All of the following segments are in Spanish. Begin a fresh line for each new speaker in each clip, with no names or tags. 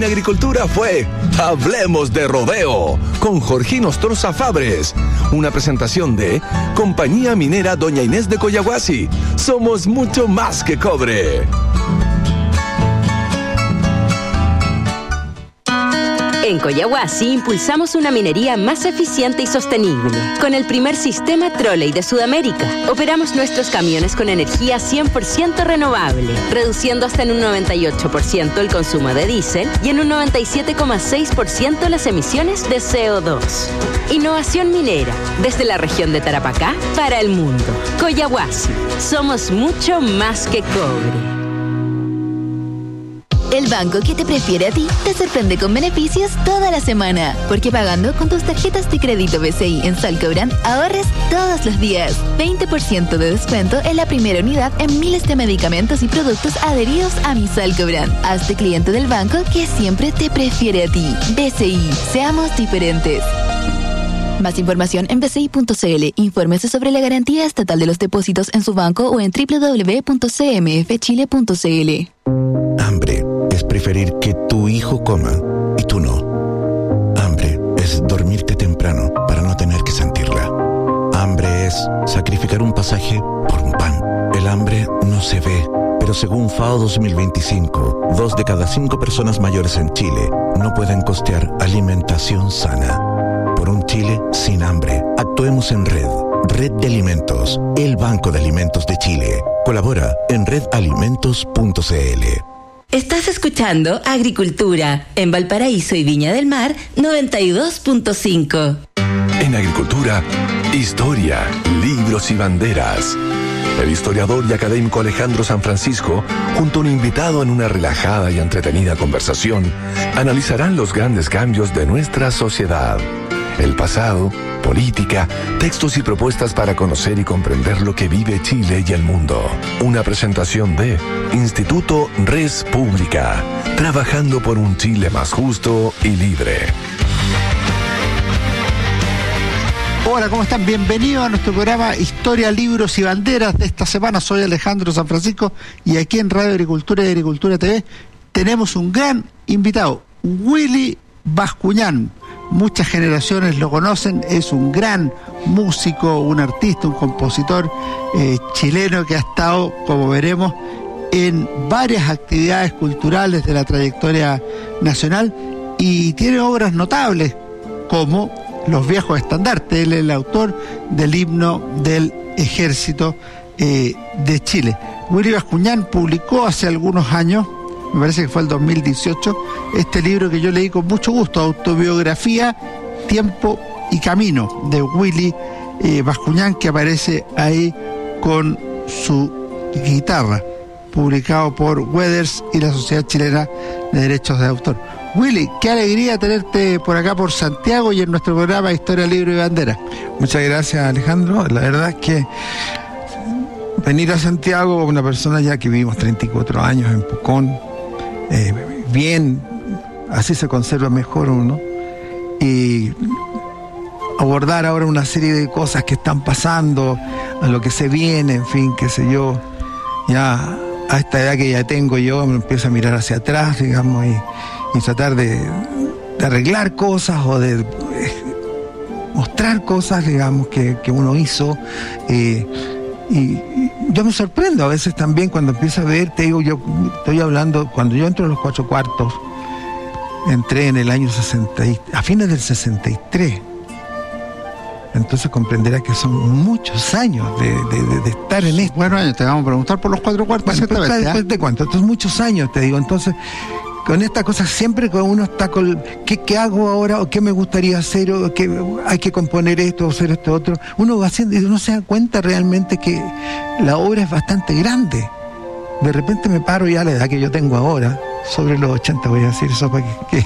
Agricultura fue Hablemos de Rodeo con Jorgín Ostroza Fabres, una presentación de Compañía Minera Doña Inés de Coyahuasi. Somos mucho más que cobre.
En Coyahuasi impulsamos una minería más eficiente y sostenible. Con el primer sistema trolley de Sudamérica, operamos nuestros camiones con energía 100% renovable, reduciendo hasta en un 98% el consumo de diésel y en un 97,6% las emisiones de CO2. Innovación minera, desde la región de Tarapacá para el mundo. Coyahuasi, somos mucho más que cobre.
El banco que te prefiere a ti te sorprende con beneficios toda la semana. Porque pagando con tus tarjetas de crédito BCI en Salcobrand, ahorres todos los días. 20% de descuento en la primera unidad en miles de medicamentos y productos adheridos a mi Salcobrand. Hazte cliente del banco que siempre te prefiere a ti. BCI, seamos diferentes. Más información en bci.cl. Infórmese sobre la garantía estatal de los depósitos en su banco o en www.cmfchile.cl.
Hambre es preferir que tu hijo coma y tú no. Hambre es dormirte temprano para no tener que sentirla. Hambre es sacrificar un pasaje por un pan. El hambre no se ve, pero según FAO 2025, 2 de cada 5 personas mayores en Chile no pueden costear alimentación sana. Por un Chile sin hambre, actuemos en red. Red de Alimentos, el Banco de Alimentos de Chile. Colabora en redalimentos.cl.
Estás escuchando Agricultura en Valparaíso y Viña del Mar 92.5.
En Agricultura, historia, libros y banderas. El historiador y académico Alejandro San Francisco, junto a un invitado en una relajada y entretenida conversación, analizarán los grandes cambios de nuestra sociedad. El pasado, política, textos y propuestas para conocer y comprender lo que vive Chile y el mundo. Una presentación de Instituto Res Pública, trabajando por un Chile más justo y libre.
Hola, ¿cómo están? Bienvenidos a nuestro programa Historia, Libros y Banderas de esta semana. Soy Alejandro San Francisco y aquí en Radio Agricultura y Agricultura TV tenemos un gran invitado, Willy Bascuñán. Muchas generaciones lo conocen, es un gran músico, un artista, un compositor chileno que ha estado, como veremos, en varias actividades culturales de la trayectoria nacional y tiene obras notables como Los Viejos Estandartes. Él es el autor del himno del Ejército de Chile. Willy Bascuñán publicó hace algunos años, me parece que fue el 2018, este libro que yo leí con mucho gusto, Autobiografía, Tiempo y Camino, de Willy Bascuñán, que aparece ahí con su guitarra, publicado por Weathers y la Sociedad Chilena de Derechos de Autor. Willy, qué alegría tenerte por acá, por Santiago, y en nuestro programa Historia, Libro y Bandera.
Muchas gracias, Alejandro. La verdad es que venir a Santiago, una persona ya que vivimos 34 años en Pucón, bien, así se conserva mejor uno, y abordar ahora una serie de cosas que están pasando, a lo que se viene, en fin, qué sé yo, ya a esta edad que ya tengo yo, me empiezo a mirar hacia atrás, digamos, y tratar de arreglar cosas o de mostrar cosas, digamos, que uno hizo, y yo me sorprendo a veces también cuando empiezo a ver, te digo, yo estoy hablando, cuando yo entro a los 4 cuartos, entré en el año 60, a fines del 63, entonces comprenderás que son muchos años de estar en esto.
Bueno, te vamos a preguntar por los 4 cuartos.
Bueno, después de cuánto, entonces muchos años, te digo, entonces con estas cosas siempre que uno está con ¿qué hago ahora? ¿O qué me gustaría hacer? ¿O qué hay que componer esto o hacer esto otro? Uno va haciendo y uno se da cuenta realmente que la obra es bastante grande. De repente me paro ya a la edad que yo tengo ahora, sobre los 80 voy a decir eso para que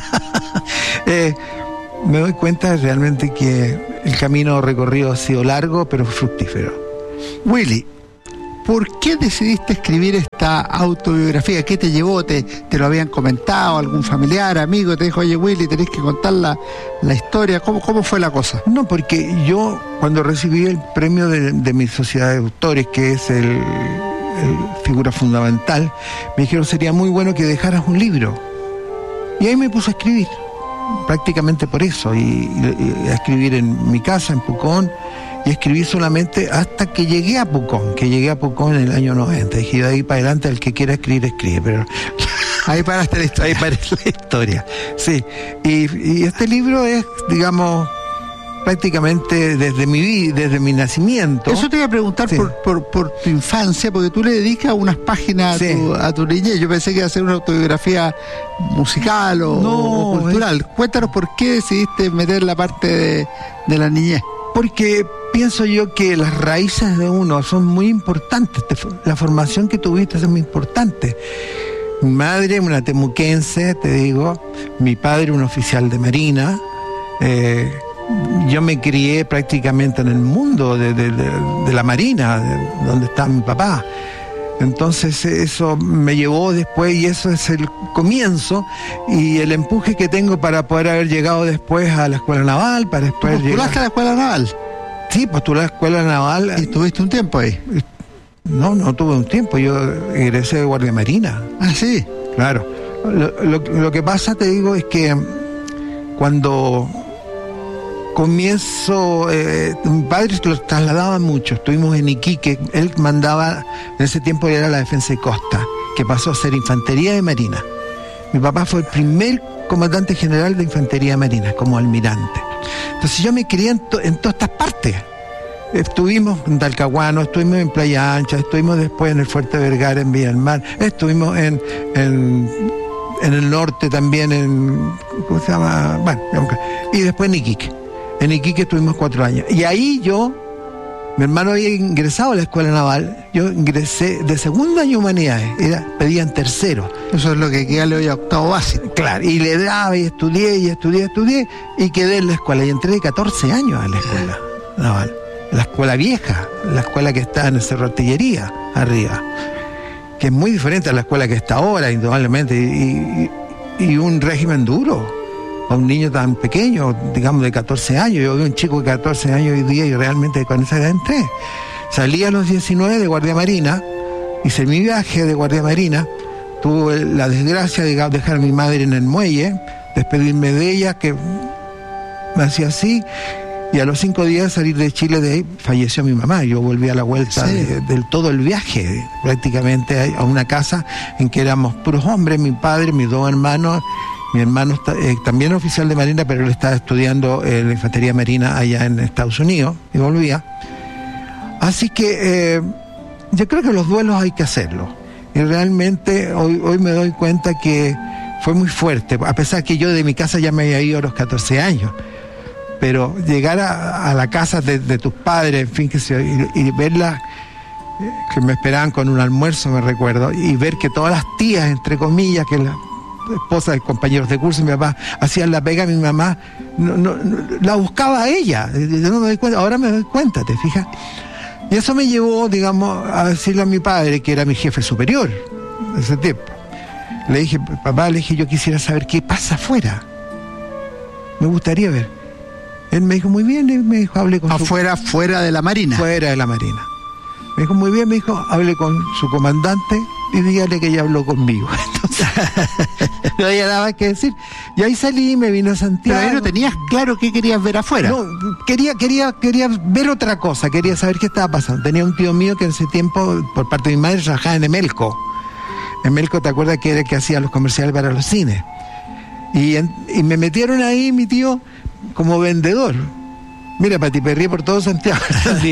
me doy cuenta realmente que el camino recorrido ha sido largo pero fructífero.
Willy, ¿por qué decidiste escribir esta autobiografía? ¿Qué te llevó? ¿Te lo habían comentado? ¿Algún familiar, amigo? ¿Te dijo, oye, Willy, tenés que contar la historia? ¿Cómo fue la cosa?
No, porque yo, cuando recibí el premio de mi sociedad de autores, que es el figura fundamental, me dijeron, sería muy bueno que dejaras un libro. Y ahí me puse a escribir, prácticamente por eso, y a escribir en mi casa, en Pucón, y escribí solamente hasta que llegué a Pucón, en el año 90. Dije, de ahí para adelante, el que quiera escribir, escribe, pero...
Ahí paraste la historia.
Ahí paré la historia, sí. Y este libro es, digamos, prácticamente desde mi nacimiento.
Eso te iba a preguntar, sí, por tu infancia, porque tú le dedicas unas páginas, sí, a tu niñez. Yo pensé que iba a ser una autobiografía musical o cultural. Cuéntanos por qué decidiste meter la parte de la niñez.
Porque pienso yo que las raíces de uno son muy importantes. La formación que tuviste es muy importante. Mi madre, una temuquense, te digo, mi padre, un oficial de marina. Yo me crié prácticamente en el mundo de la marina, donde está mi papá. Entonces eso me llevó después, y eso es el comienzo y el empuje que tengo para poder haber llegado después a la escuela naval, para después llegar...
¿Postulaste a la escuela naval?
Sí, postulé a la escuela naval.
¿Y tuviste un tiempo ahí?
No tuve un tiempo, yo egresé de Guardia Marina.
Ah, sí.
Claro. Lo que pasa, te digo, es que cuando comienzo, mi padre lo trasladaba mucho, estuvimos en Iquique, él mandaba, en ese tiempo era la defensa de costa, que pasó a ser infantería de marina. Mi papá fue el primer comandante general de infantería de marina, como almirante. Entonces yo me crié en todas estas partes. Estuvimos en Talcahuano, estuvimos en Playa Ancha, estuvimos después en el Fuerte Vergara, en Villa del Mar, estuvimos en el norte también, ¿cómo se llama? Bueno, y después en Iquique. En Iquique estuvimos 4 años. Y ahí mi hermano había ingresado a la escuela naval, yo ingresé de segundo año de humanidades, pedían tercero.
Eso es lo que queda hoy a octavo básico.
Claro, y le daba y estudié, y quedé en la escuela. Y entré de 14 años a la escuela naval. La escuela vieja, la escuela que está en el Cerro Artillería, arriba, que es muy diferente a la escuela que está ahora, indudablemente, y un régimen duro, a un niño tan pequeño, digamos de 14 años, yo vi un chico de 14 años hoy día y realmente con esa edad entré. Salí a los 19 de Guardia Marina, hice mi viaje de Guardia Marina, tuve la desgracia de dejar a mi madre en el muelle, despedirme de ella, que me hacía así, y a los 5 días de salir de Chile, de ahí falleció mi mamá. Yo volví a la vuelta, sí, del todo el viaje, prácticamente a una casa en que éramos puros hombres, mi padre, mis 2 hermanos. Mi hermano también oficial de marina, pero él estaba estudiando la infantería marina allá en Estados Unidos y volvía. Así que yo creo que los duelos hay que hacerlos. Y realmente hoy me doy cuenta que fue muy fuerte, a pesar que yo de mi casa ya me había ido a los 14 años. Pero llegar a la casa de tus padres, en fin, y verlas, que me esperaban con un almuerzo, me recuerdo, y ver que todas las tías, entre comillas, que las esposas de compañeros de curso, mi papá, hacían la pega, mi mamá no, la buscaba a ella. Yo no me doy cuenta, ahora me doy cuenta, ¿te fijas? Y eso me llevó, digamos, a decirle a mi padre, que era mi jefe superior de ese tiempo. Le dije, papá, yo quisiera saber qué pasa afuera. Me gustaría ver. Él me dijo, muy bien, me dijo, hable con
fuera de la Marina.
Fuera de la Marina. Me dijo, muy bien, me dijo, hable con su comandante y dígale que ella habló conmigo. Entonces, no había nada más que decir. Y ahí salí, me vino a Santiago.
Pero ahí no tenías claro qué querías ver afuera.
No, quería ver otra cosa, quería saber qué estaba pasando. Tenía un tío mío que en ese tiempo, por parte de mi madre, trabajaba en Emelco. Emelco, ¿te acuerdas que era el que hacía los comerciales para los cines? Y me metieron ahí, mi tío, como vendedor. Mira, Patiperrí por todo Santiago.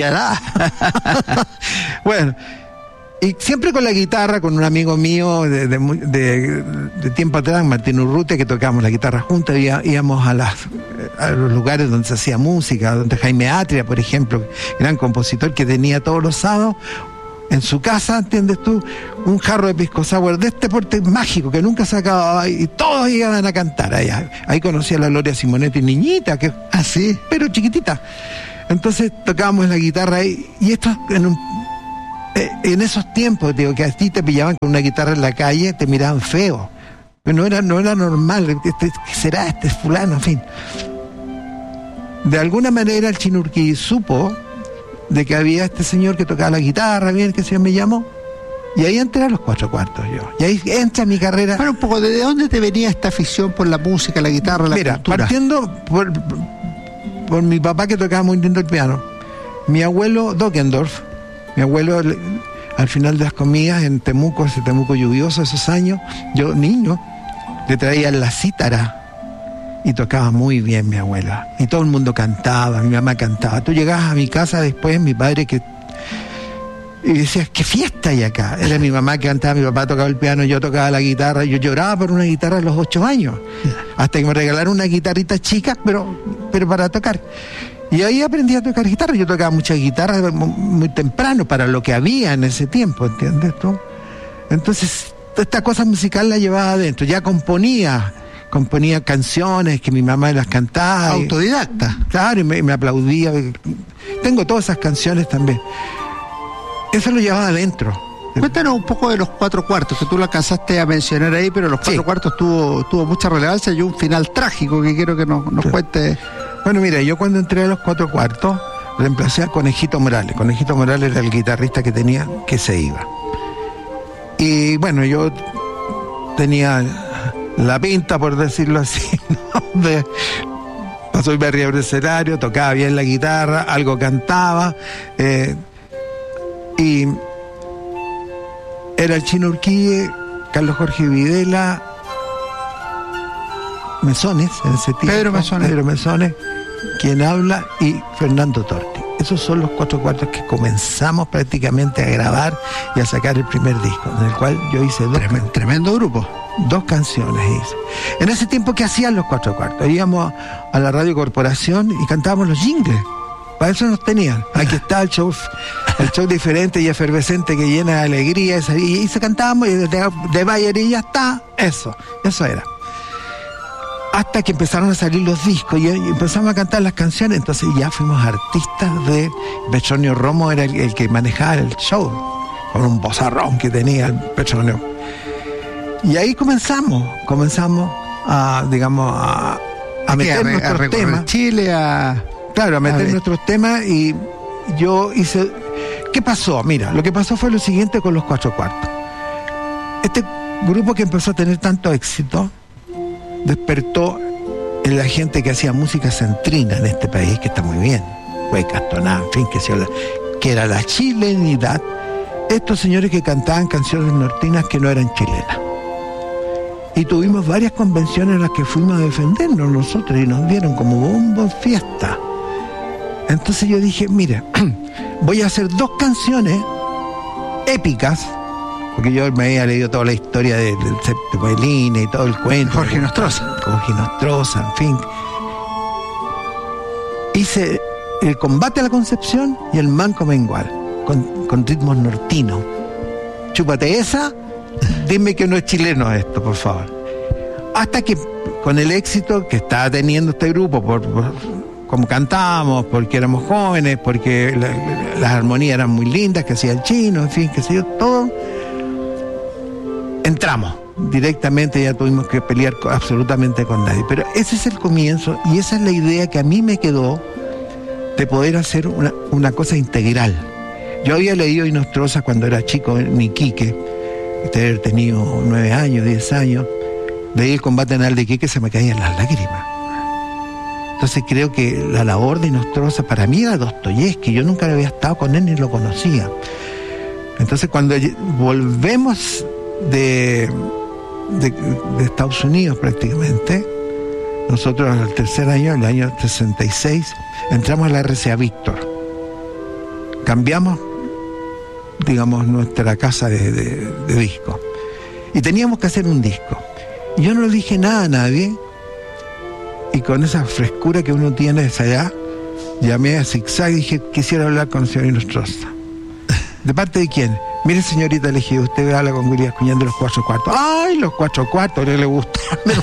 Bueno, y siempre con la guitarra, con un amigo mío de tiempo atrás, Martín Urrutia, que tocábamos la guitarra juntos, íbamos a los lugares donde se hacía música, donde Jaime Atria, por ejemplo, gran compositor que tenía todos los sábados en su casa, ¿entiendes tú? Un jarro de pisco sour de este porte mágico que nunca se acababa y todos iban a cantar allá. Ahí conocí a la Gloria Simonetti, niñita, que así, pero chiquitita. Entonces tocábamos la guitarra y esto en esos tiempos, digo, que a ti te pillaban con una guitarra en la calle, te miraban feo. Pero no era normal, ¿qué será este fulano? En fin. De alguna manera el Chinurquí supo de que había este señor que tocaba la guitarra, bien, que se me llamó, Y ahí entré a los 4/4 yo. Y ahí entra mi carrera.
Bueno, un poco, ¿de dónde te venía esta afición por la música, la guitarra, la cultura?
Partiendo por mi papá, que tocaba muy lindo el piano. Mi abuelo Dockendorf, al final de las comidas en Temuco, ese Temuco lluvioso, esos años, yo niño, le traía la cítara y tocaba muy bien mi abuela. Y todo el mundo cantaba, mi mamá cantaba. Tú llegabas a mi casa después, mi padre y decías, ¿qué fiesta hay acá? Era mi mamá que cantaba, mi papá tocaba el piano, yo tocaba la guitarra. Yo lloraba por una guitarra a los 8 años, hasta que me regalaron una guitarrita chica, pero para tocar. Y ahí aprendí a tocar guitarra. Yo tocaba muchas guitarras muy temprano, para lo que había en ese tiempo, ¿entiendes tú? Entonces, esta cosa musical la llevaba adentro. Ya componía canciones que mi mamá las cantaba.
Autodidacta.
Claro, y me aplaudía. Tengo todas esas canciones también. Eso lo llevaba adentro.
Cuéntanos un poco de los 4/4, que tú lo alcanzaste a mencionar ahí, pero los 4/4 tuvo mucha relevancia y un final trágico que quiero que nos cuente.
Bueno, mira, yo cuando entré a los 4/4 reemplacé a Conejito Morales. Conejito Morales era el guitarrista que tenía, que se iba. Y bueno, yo tenía la pinta, por decirlo así, ¿no? Soy arriba del escenario, tocaba bien la guitarra, algo cantaba, y era el Chino Urquíe, Carlos Jorge Videla, Mesones en ese tiempo. Pedro Mesones, quien habla, y Fernando Torti. Esos son los 4/4 que comenzamos prácticamente a grabar y a sacar el primer disco, en el cual yo hice
tremendo grupo.
2 canciones hice. En ese tiempo, ¿qué hacían los 4/4? Íbamos a la Radio Corporación y cantábamos los jingles. Para eso nos tenían. Aquí está el show diferente y efervescente que llena de alegría. Y se cantábamos y de Bayer y ya está. Eso era. Hasta que empezaron a salir los discos y empezamos a cantar las canciones. Entonces ya fuimos artistas de... Petronio Romo era el que manejaba el show, con un vozarrón que tenía el Petronio. Y ahí comenzamos a meter nuestros temas.
Chile, a
meter nuestros temas. Y yo hice... ¿Qué pasó? Mira, lo que pasó fue lo siguiente con los 4/4. Este grupo, que empezó a tener tanto éxito, despertó en la gente que hacía música centrina en este país, que está muy bien, Castoná, en fin, que era la chilenidad. Estos señores que cantaban canciones nortinas que no eran chilenas. Y tuvimos varias convenciones en las que fuimos a defendernos nosotros y nos dieron como bombo fiesta. Entonces yo dije, mira, voy a hacer 2 canciones épicas, porque yo me había leído toda la historia del Séptimo de Línea y todo el cuento.
Jorge Nostroza,
en fin. Hice el Combate a la Concepción y el Manco Mengual, con ritmos nortinos. Chúpate esa, dime que no es chileno esto, por favor. Hasta que, con el éxito que estaba teniendo este grupo, por como cantábamos, porque éramos jóvenes, porque las armonías eran muy lindas, que hacía el Chino, en fin, que sé yo, todo, entramos directamente, ya tuvimos que pelear absolutamente con nadie. Pero ese es el comienzo y esa es la idea que a mí me quedó, de poder hacer una cosa integral. Yo había leído Nostroza cuando era chico en Iquique, de haber tenido 9 años, 10 años. Leí el Combate Anal de Iquique, se me caían las lágrimas. Entonces creo que la labor de Nostroza para mí era Dostoyevsky. Yo nunca había estado con él ni lo conocía. Entonces cuando volvemos de Estados Unidos prácticamente, nosotros al tercer año, el año 66, entramos a la RCA Víctor. Cambiamos, digamos, nuestra casa de disco. Y teníamos que hacer un disco. Y yo no le dije nada a nadie. Y con esa frescura que uno tiene a esa edad, llamé a Zigzag y dije, quisiera hablar con el señor Nostroza. ¿De parte de quién? Mire, señorita, le dije, usted habla con Willy Ascuñán de los 4/4. ¡Ay, los 4/4! No le gusta.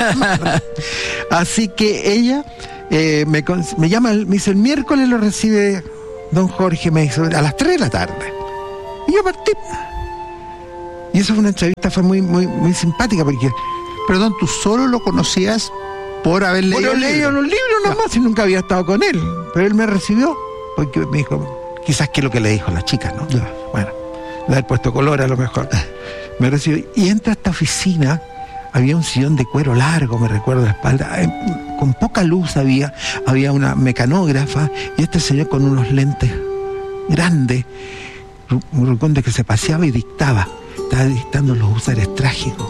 Así que ella me llama, me dice, el miércoles lo recibe don Jorge, me dice, a las 3 de la tarde. Y yo partí. Y eso fue una entrevista, fue muy, muy, muy simpática, porque...
Perdón, ¿tú solo lo conocías por haber leído
los libros nomás, y nunca había estado con él? Pero él me recibió, porque me dijo, quizás que es lo que le dijo a las chicas, ¿no? Bueno, de haber puesto color a lo mejor. Me recibió y entra a esta oficina. Había un sillón de cuero largo, me recuerdo, la espalda, con poca luz había una mecanógrafa y este señor con unos lentes grandes, un ruconde que se paseaba y dictaba. Estaba dictando los usares trágicos.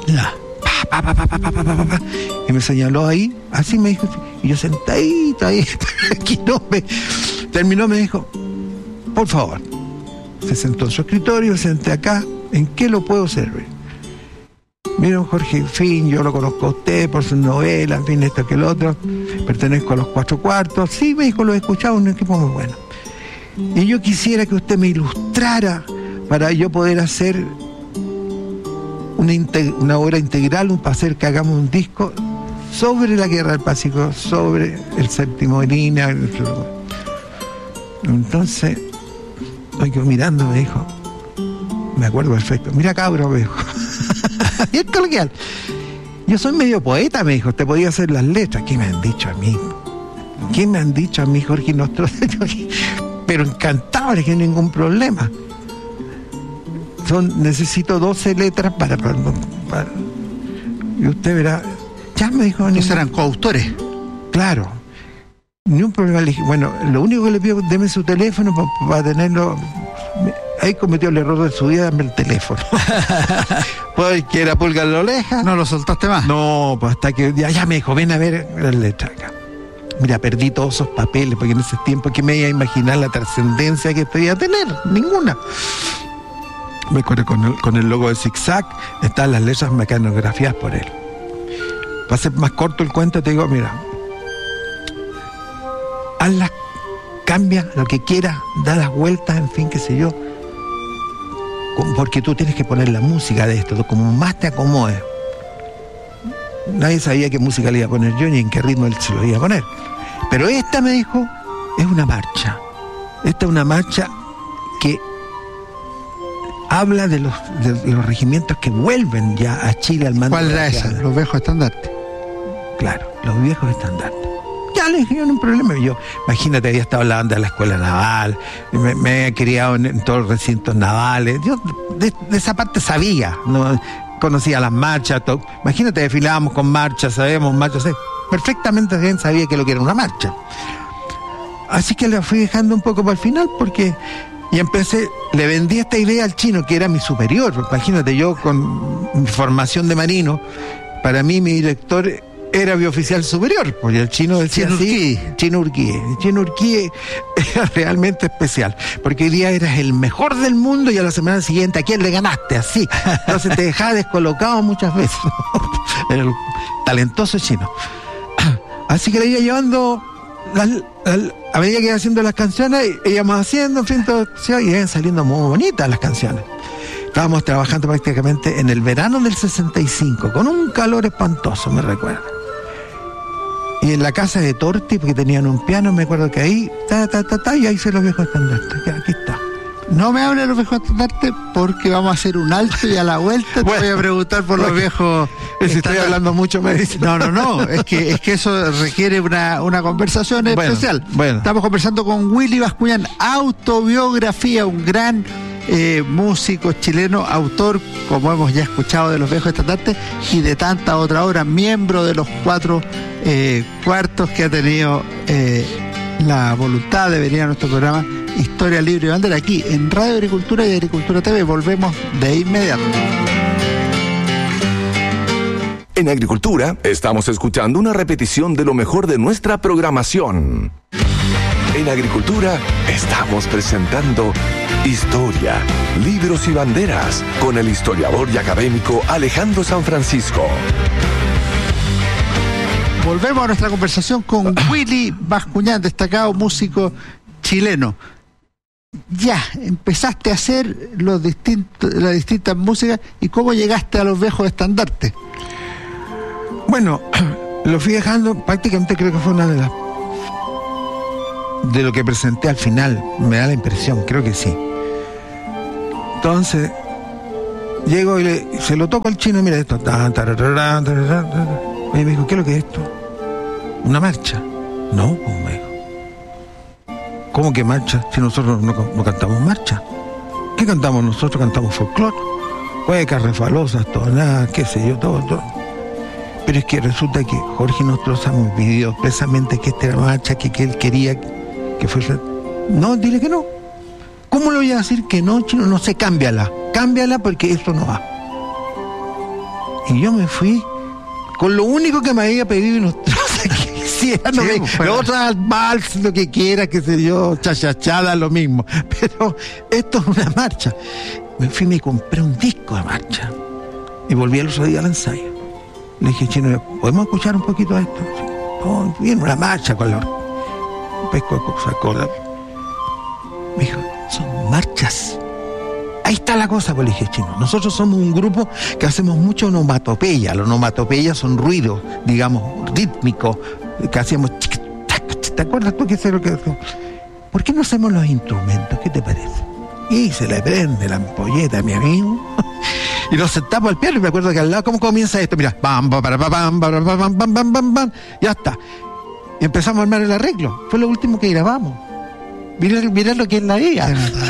Y me señaló ahí, así me dijo, y yo sentadito ahí, aquí no me... Terminó, me dijo, por favor. Se sentó en su escritorio, senté acá, ¿en qué lo puedo servir? Mira, Jorge, en fin, yo lo conozco a usted por sus novelas, en fin, esto que el otro, pertenezco a los 4 cuartos, sí, me dijo, lo he escuchado, un equipo muy bueno. Y yo quisiera que usted me ilustrara para yo poder hacer una obra integral, para hacer que hagamos un disco sobre la Guerra del Pacífico, sobre el séptimo de línea. Entonces, me quedo mirando, me dijo, me acuerdo perfecto, mira cabrón, me dijo. Y es coloquial. Yo soy medio poeta, me dijo, te podía hacer las letras. ¿Qué me han dicho a mí? ¿Qué me han dicho a mí, Jorge Nostro? Pero encantado, no hay ningún problema. Necesito 12 letras para y usted verá. Ya me dijo.
¿Esos eran coautores?
Claro. Ni un problema. Le dije, bueno, lo único que le pido, deme su teléfono para tenerlo. Ahí cometió el error de su vida, dame el teléfono. Porque era pulga en la oreja.
¿No lo soltaste más?
No, pues hasta que ya me dijo, ven a ver las letras acá. Mira, perdí todos esos papeles, porque en ese tiempo que me iba a imaginar la trascendencia que podía tener, ninguna. Me acuerdo con el logo de Zigzag, están las letras mecanografiadas por él. Para hacer más corto el cuento, te digo, mira, hazlas, cambia lo que quieras, da las vueltas, en fin, qué sé yo, porque tú tienes que poner la música de esto, como más te acomode. Nadie sabía qué música le iba a poner yo, ni en qué ritmo él se lo iba a poner. Pero esta, me dijo, es una marcha. Esta es una marcha que habla de los regimientos que vuelven ya a Chile al mando.
¿Cuál era esa? Los viejos estandartes.
Claro, los viejos estandartes. Ya le dije, yo no hay problema. Yo, imagínate, había estado en la banda de la escuela naval, me he criado en todos los recintos navales. Yo de esa parte sabía, ¿no? Conocía las marchas, todo. Imagínate, desfilábamos con marchas, sabíamos marchas, perfectamente bien sabía que lo que era una marcha. Así que la fui dejando un poco para el final porque... Y empecé, le vendí esta idea al chino, que era mi superior. Imagínate, yo con mi formación de marino, para mí mi director era bioficial superior, porque el chino decía Chino Urquíe. El Chino Urquíe era realmente especial, porque hoy día eras el mejor del mundo y a la semana siguiente, ¿a quién le ganaste? Así. Entonces te dejaba descolocado muchas veces. El talentoso chino. Así que le iba llevando... a medida que iba haciendo las canciones, íbamos haciendo, en fin, todo, y iban saliendo muy bonitas las canciones. Estábamos trabajando prácticamente en el verano del 65, con un calor espantoso, me recuerdo. Y en la casa de Torti, porque tenían un piano, me acuerdo que ahí, y ahí se los viejos estandartes. Aquí está.
No me hable de los viejos estandartes porque vamos a hacer un alto y a la vuelta te voy a preguntar por los viejos.
Si estoy hablando mucho me dice.
No, es que eso requiere una conversación especial.
Bueno.
Estamos conversando con Willy Bascuñán, autobiografía, un gran músico chileno, autor, como hemos ya escuchado, de los viejos estandartes y de tanta otra obra, miembro de los 4 cuartos que ha tenido la voluntad de venir a nuestro programa Historia Libre y Bandera, aquí en Radio Agricultura y Agricultura TV. Volvemos de inmediato.
En Agricultura estamos escuchando una repetición de lo mejor de nuestra programación. En Agricultura estamos presentando Historia, Libros y Banderas con el historiador y académico Alejandro San Francisco.
Volvemos a nuestra conversación con Willy Bascuñán, destacado músico chileno. Ya, empezaste a hacer las distintas músicas, y ¿cómo llegaste a los viejos estandartes?
Bueno, lo fui dejando, prácticamente creo que fue una de lo que presenté al final, me da la impresión, creo que sí. Entonces, llego y se lo toco al chino, mira esto. Y me dijo, ¿qué es lo que es esto? ¿Una marcha? No, me dijo. ¿Cómo que marcha? Si nosotros no cantamos marcha. ¿Qué cantamos nosotros? Cantamos folclore, cuecas, refalosas, tonadas, qué sé yo, todo. Pero es que resulta que Jorge Nostroza me pidió expresamente que esta era la marcha que él quería que fuese. No, dile que no. ¿Cómo le voy a decir que no, chino? No sé, cámbiala porque eso no va. Y yo me fui con lo único que me había pedido Nostroza que hiciera, no me, lo otro al vals, lo que quiera, qué sé yo, chachachada, lo mismo. Pero esto es una marcha. Me fui y me compré un disco de marcha. Y volví al otro día al ensayo. Le dije, chino, ¿podemos escuchar un poquito de esto? Oh, bien, una marcha con la... Pesco sacó la... Me dijo, son marchas. Ahí está la cosa, pues le dije, chino. Nosotros somos un grupo que hacemos mucho onomatopeya. Las onomatopeyas son ruidos, digamos, rítmicos, que hacíamos... ¿Te acuerdas tú que es lo que hacemos? ¿Por qué no hacemos los instrumentos? ¿Qué te parece? Y se le prende la ampolleta a mi amigo... Y nos sentamos al piano y me acuerdo que al lado, ¿cómo comienza esto? Mira, bam, bam, bam, bam, bam, bam, bam, bam, bam, bam, ya está. Y empezamos a armar el arreglo. Fue lo último que grabamos. Mirá lo que es la vida.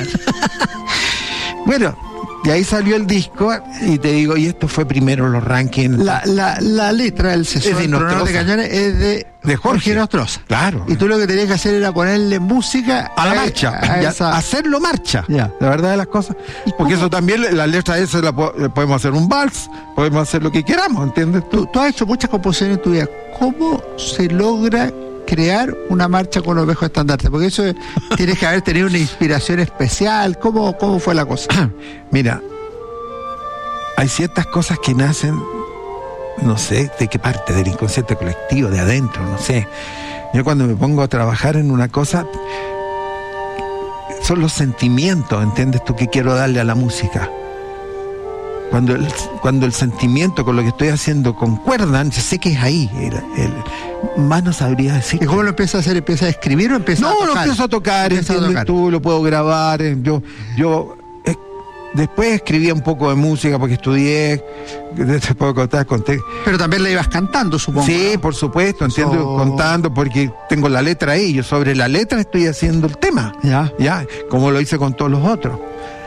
Bueno, de ahí salió el disco y te digo, y esto fue primero los rankings.
La letra del Sesor de Nostroza de Cañones es de Jorge Nostroza.
Claro.
Y tú lo que tenías que hacer era ponerle música
a la marcha, hacerlo marcha.
Ya.
La verdad de las cosas. Porque eso también, la letra esa podemos hacer un vals, podemos hacer lo que queramos, ¿entiendes tú?
Tú has hecho muchas composiciones en tu vida. ¿Cómo se logra crear una marcha con los viejos estandartes? Porque eso tienes que haber tenido una inspiración especial. ¿Cómo fue la cosa?
Mira, hay ciertas cosas que nacen, no sé de qué parte, del inconsciente colectivo, de adentro, no sé. Yo cuando me pongo a trabajar en una cosa, son los sentimientos, ¿entiendes tú? Que quiero darle a la música. Cuando el sentimiento con lo que estoy haciendo concuerdan, yo sé que es ahí. Más no sabría decir.
¿Y cómo lo empiezas a hacer? ¿Empiezas a escribir o empiezas a tocar?
No, lo empiezo a tocar, ¿entiendes tú? Lo puedo grabar. Yo después escribía un poco de música porque estudié. Te puedo contar.
Pero también la ibas cantando, supongo.
Sí, ¿no? Por supuesto, entiendo, contando, porque tengo la letra ahí. Yo sobre la letra estoy haciendo el tema. Ya, como lo hice con todos los otros.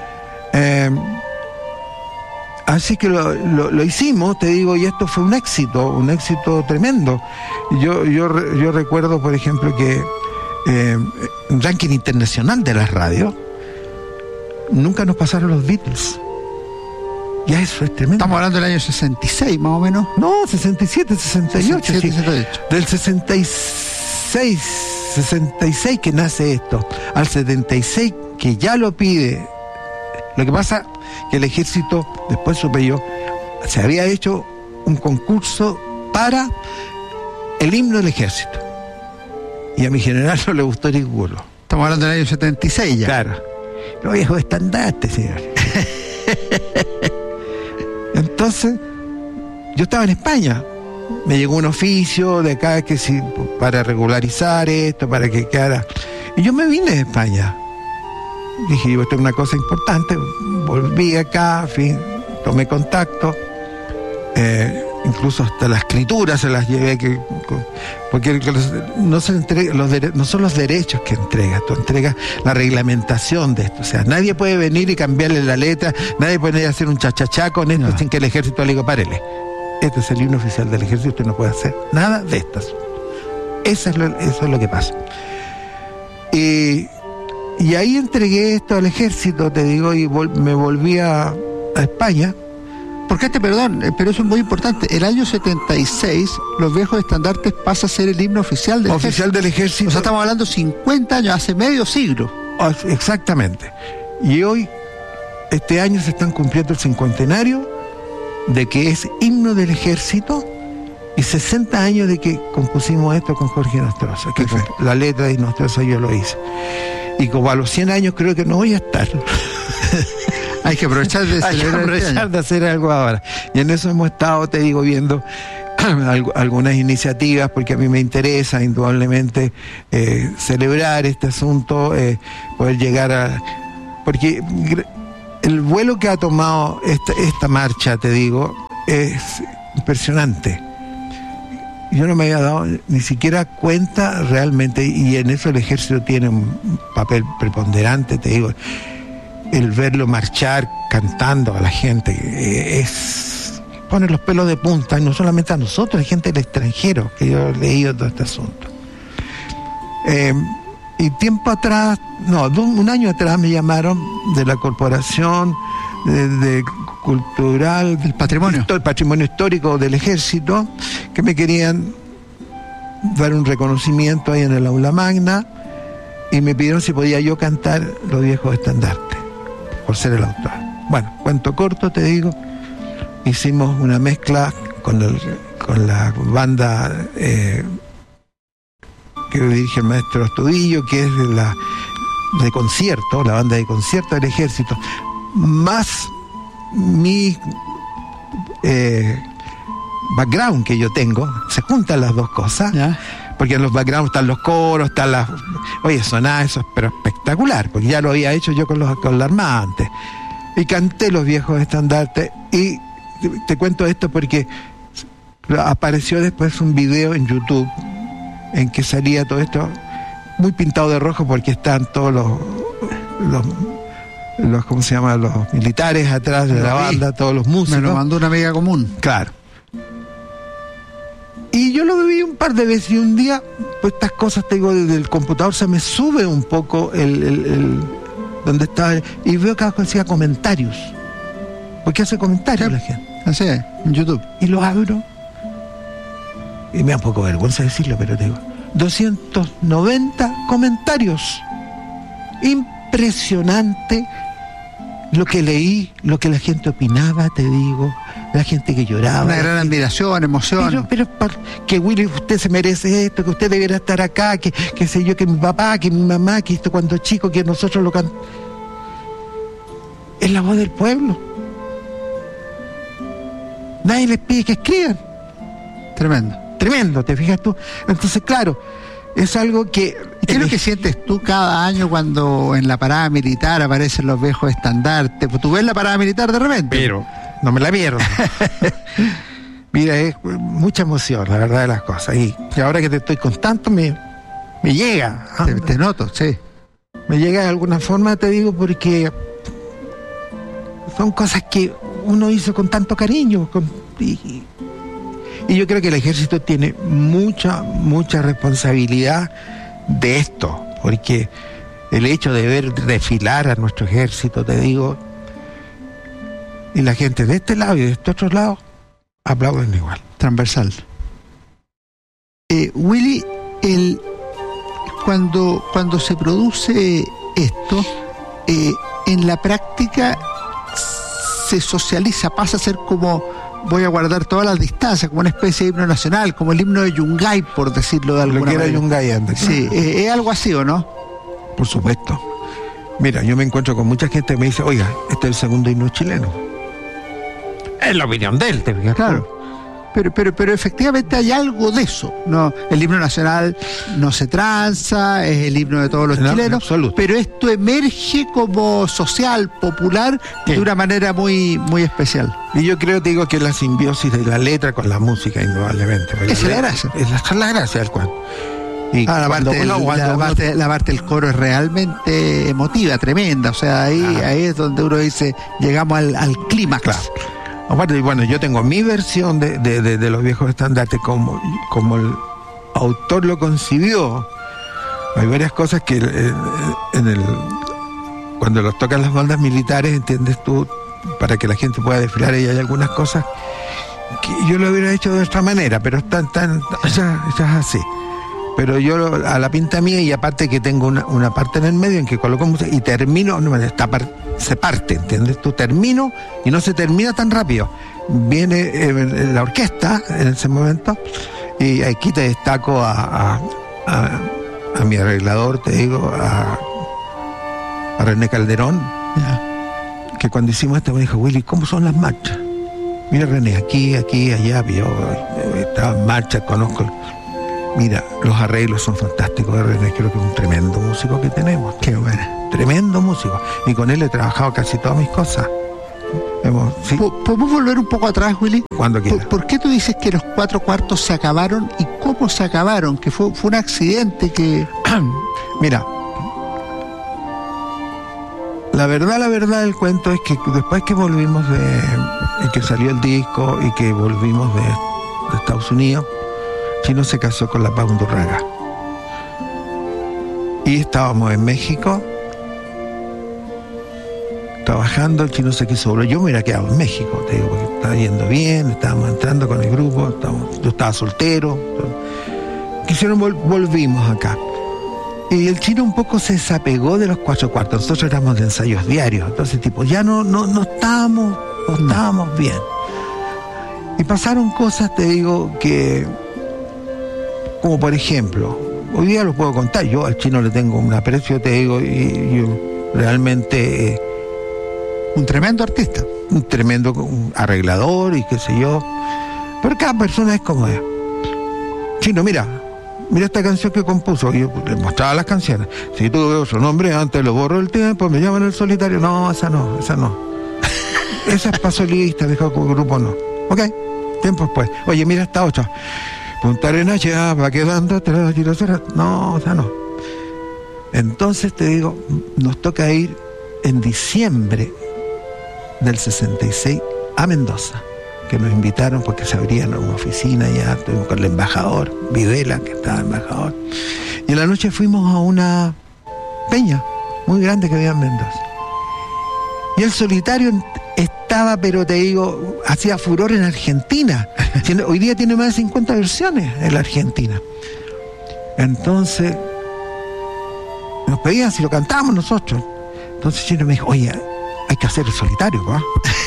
Así que lo hicimos, te digo, y esto fue un éxito tremendo. Yo recuerdo, por ejemplo, que un ranking internacional de las radios, nunca nos pasaron los Beatles. Ya eso es tremendo.
Estamos hablando del año 66, más o menos.
No, 67, 68.
67, sí. 68.
Del 66 que nace esto, al 76 que ya lo pide. Lo que pasa que el ejército, después supe yo, se había hecho un concurso para el himno del ejército. Y a mi general no le gustó ninguno.
Estamos hablando del año 76 ya.
Claro. Los viejos estandartes, señor. Entonces, yo estaba en España. Me llegó un oficio de acá que sí, para regularizar esto, para que quedara. Y yo me vine de España. Dije, esto es una cosa importante. Volví acá, tomé contacto. Incluso hasta la escritura se las llevé, porque no se entrega, no son los derechos que entregas, tú entregas la reglamentación de esto. O sea, nadie puede venir y cambiarle la letra, nadie puede hacer un chachachá con esto sin que el ejército le diga, párele. Este es el himno oficial del ejército, usted no puede hacer nada de estas. Eso es lo que pasa. Y ahí entregué esto al ejército, te digo, y me volví a España.
Porque pero eso es muy importante. El año 76, los viejos estandartes pasa a ser el himno oficial del ejército. O sea, estamos hablando 50 años, hace medio siglo.
Exactamente. Y hoy, este año se están cumpliendo el cincuentenario de que es himno del ejército y 60 años de que compusimos esto con Jorge Nostroza, que la letra de Nostroza yo lo hice. Y como a los 100 años creo que no voy a estar.
Hay que aprovechar
de hacer algo ahora. Y en eso hemos estado, te digo, viendo algunas iniciativas, porque a mí me interesa indudablemente celebrar este asunto, poder llegar a... Porque el vuelo que ha tomado esta marcha, te digo, es impresionante. Yo no me había dado ni siquiera cuenta realmente, y en eso el ejército tiene un papel preponderante, te digo. el verlo marchar cantando a la gente pone los pelos de punta, y no solamente a nosotros, hay gente del extranjero que yo he leído todo este asunto. Y tiempo atrás, un año atrás me llamaron de la Corporación de Cultural
del Patrimonio.
El Patrimonio Histórico del Ejército, que me querían dar un reconocimiento ahí en el aula magna, y me pidieron si podía yo cantar Los Viejos Estandartes, por ser el autor. Bueno, cuento corto, te digo, hicimos una mezcla con la banda que dirige el maestro Astudillo, que es la banda de concierto del Ejército, más mi background que yo tengo. Se juntan las dos cosas, ¿ya? Porque en los backgrounds están los coros, están las... Oye, sonaba eso, pero espectacular, porque ya lo había hecho yo con la Armada antes. Y canté Los Viejos Estandartes, y te cuento esto porque apareció después un video en YouTube en que salía todo esto muy pintado de rojo, porque están todos los ¿cómo se llama? Los militares atrás de la banda, todos los músicos.
Me lo mandó una amiga común.
Claro. Y yo lo vi un par de veces, y un día, pues estas cosas, te digo, desde el computador se me sube un poco el donde estaba, y veo que hacía comentarios. Porque hace comentarios la gente.
Así es, en YouTube.
Y lo abro, y me da un poco vergüenza decirlo, pero te digo, 290 comentarios. Impresionante lo que leí, lo que la gente opinaba, te digo, la gente que lloraba.
Una gran admiración, emoción.
Pero que Willy, usted se merece esto, que usted debiera estar acá, que sé yo, que mi papá, que mi mamá, que esto cuando chico, que nosotros lo cantamos. Es la voz del pueblo. Nadie les pide que escriban. Tremendo, ¿te fijas tú? Entonces, claro, es algo que...
¿Y qué es lo que sientes tú cada año cuando en la parada militar aparecen Los Viejos Estandartes? Pues tú ves la parada militar de repente.
Pero no me la pierdo. Mira, es mucha emoción, la verdad de las cosas. Y ahora que te estoy contando, me llega.
Te noto, sí.
Me llega de alguna forma, te digo, porque son cosas que uno hizo con tanto cariño. Y yo creo que el Ejército tiene mucha responsabilidad de esto, porque el hecho de ver desfilar a nuestro ejército, te digo, y la gente de este lado y de este otro lado aplauden igual.
Transversal. Willy, cuando se produce esto, en la práctica se socializa, pasa a ser como... Voy a guardar todas las distancias, como una especie de himno nacional, como el himno de Yungay, por decirlo de alguna manera.
Lo que era Yungay antes.
Sí, ¿es algo así o no?
Por supuesto. Mira, yo me encuentro con mucha gente que me dice, oiga, este es el segundo himno chileno. Es la opinión de él, te fijas.
Claro. Pero efectivamente hay algo de eso. No, el himno nacional no se tranza, es el himno de todos los chilenos, pero esto emerge como social, popular, sí, de una manera muy, muy especial.
Y yo creo, te digo, que la simbiosis de la letra con la música, indudablemente.
Esa es la gracia.
Esa es la gracia del cuento.
Y la parte del coro es realmente emotiva, tremenda. O sea, ahí es donde uno dice, llegamos al clímax.
Claro. Aparte, bueno, yo tengo mi versión de Los Viejos Estandartes como el autor lo concibió. Hay varias cosas que cuando los tocan las bandas militares, entiendes tú, para que la gente pueda desfilar, y hay algunas cosas que yo lo hubiera hecho de otra manera, pero ya es así. Pero yo a la pinta mía, y aparte que tengo una parte en el medio en que coloco música y termino, se parte, ¿entiendes? Tú termino y no se termina tan rápido. Viene la orquesta en ese momento, y aquí te destaco a mi arreglador, te digo, a René Calderón, que cuando hicimos esto me dijo, Willy, ¿cómo son las marchas? Mira, René, aquí, allá, yo estaba en marcha, conozco. Mira, los arreglos son fantásticos de René, creo que es un tremendo músico que tenemos.
Qué bueno.
Tremendo músico. Y con él he trabajado casi todas mis cosas.
¿Sí? ¿Podemos volver un poco atrás, Willy?
Cuando quieras.
¿Por qué tú dices que los 4 cuartos se acabaron y cómo se acabaron? Que fue un accidente que...
Mira, la verdad del cuento es que después que volvimos y que salió el disco y que volvimos de Estados Unidos, Chino se casó con la Paz Undurraga. Y estábamos en México trabajando, el Chino se quiso volver. Yo me hubiera quedado en México, te digo, porque estaba yendo bien, estábamos entrando con el grupo, yo estaba soltero. Volvimos acá. Y el Chino un poco se desapegó de los 4 cuartos. Nosotros éramos de ensayos diarios, entonces tipo, ya no estábamos bien. Y pasaron cosas, te digo, que, como por ejemplo, hoy día lo puedo contar, yo al Chino le tengo un aprecio, te digo, y yo realmente
un tremendo artista,
un tremendo arreglador y qué sé yo, pero cada persona es como es. Chino, mira esta canción que compuso. Yo le mostraba las canciones. Si tú ves otro nombre, antes lo borro el tiempo, me llaman el solitario. No, esa no. Esa es para solista, dijo, con grupo no. Ok, tiempo después. Oye, mira esta otra. Punta Arenas ya va quedando atrás. No, esa no. Entonces te digo, nos toca ir en diciembre del 66 a Mendoza, que nos invitaron porque se abrían una oficina ya, estuvimos con el embajador Videla, que estaba embajador, y en la noche fuimos a una peña muy grande que había en Mendoza, y el solitario estaba, pero te digo, hacía furor en Argentina. Hoy día tiene más de 50 versiones en la Argentina. Entonces nos pedían si lo cantábamos nosotros. Entonces Chino me dijo, oye, hay que hacer el solitario, ¿va?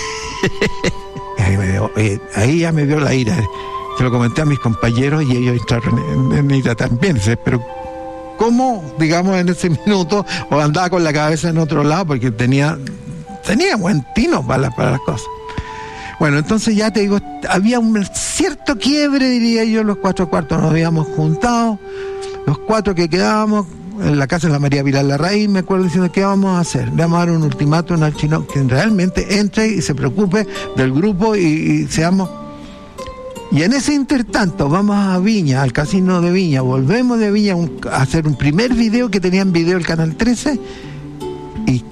Ahí ya me dio la ira. Se lo comenté a mis compañeros y ellos entraron en ira también. Pero ¿cómo, digamos, en ese minuto, o andaba con la cabeza en otro lado? Porque tenía buen tino para las cosas. Bueno, entonces ya te digo, había un cierto quiebre, diría yo, los 4 cuartos nos habíamos juntado, los 4 que quedábamos en la casa de la María Pilar Larraín, me acuerdo diciendo, ¿qué vamos a hacer? Le vamos a dar un ultimátum al Chino que realmente entre y se preocupe del grupo y seamos... Y en ese intertanto vamos a Viña, al casino de Viña, volvemos de Viña a hacer un primer video que tenía en video el Canal 13, y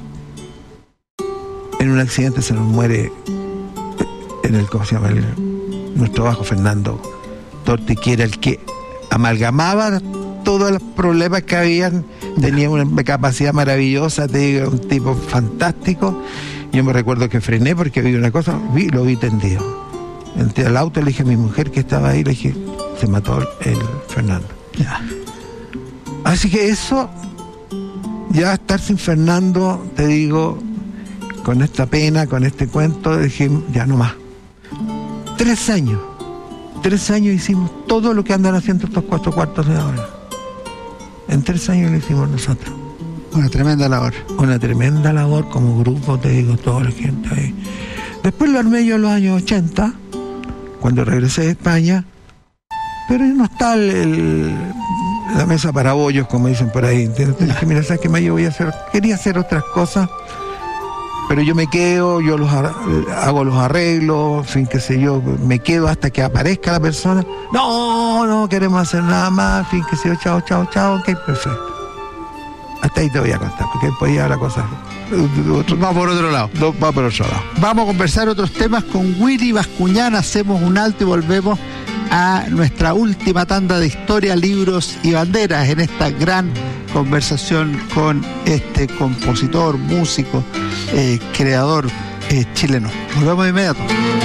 en un accidente se nos muere ¿cómo se llama? Nuestro bajo Fernando Torti, que era el que amalgamaba todos los problemas que habían, tenía una capacidad maravillosa, te digo, un tipo fantástico. Yo me recuerdo que frené porque vi una cosa, lo vi tendido. Entré al auto, le dije a mi mujer que estaba ahí, le dije, se mató el Fernando. Ya. Así que eso, ya estar sin Fernando, te digo, con esta pena, con este cuento, dije, ya no más. 3 años hicimos todo lo que andan haciendo estos 4 cuartos de ahora. En 3 años lo hicimos nosotros.
Una tremenda labor
como grupo, te digo, toda la gente ahí. Después lo armé yo en los años 80, cuando regresé de España, pero no está la mesa para bollos, como dicen por ahí. Entonces dije, mira, ¿sabes qué más? Yo quería hacer otras cosas, pero yo me quedo, hago los arreglos, en fin, qué sé yo, me quedo hasta que aparezca la persona. No queremos hacer nada más, en fin, qué sé yo, chao, ok, perfecto. Hasta ahí te voy a contar, porque después ya la cosa
va por otro lado. Vamos a conversar otros temas con Willy Bascuñán, hacemos un alto y volvemos a nuestra última tanda de historia, libros y banderas en esta gran conversación con este compositor, músico, creador chileno. Volvemos de inmediato.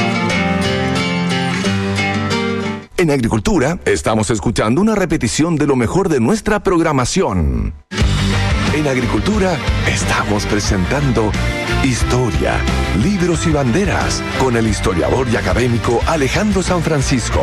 En Agricultura estamos escuchando una repetición de lo mejor de nuestra programación. En Agricultura estamos presentando Historia, Libros y Banderas con el historiador y académico Alejandro San Francisco.